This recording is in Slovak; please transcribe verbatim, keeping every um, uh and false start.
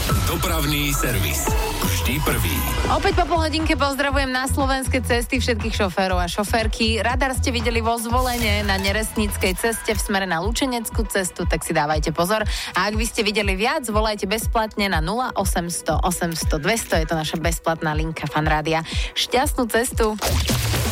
Dopravný servis. Vždy prvý. Opäť po pol hodinke pozdravujem na slovenské cesty všetkých šoférov a šoférky. Radar ste videli vo Zvolene na Neresnickej ceste v smere na Lučeneckú cestu, tak si dávajte pozor. A ak by ste videli viac, volajte bezplatne na nula osemsto osemsto dvesto. Je to naša bezplatná linka Fan Rádia. Šťastnú cestu.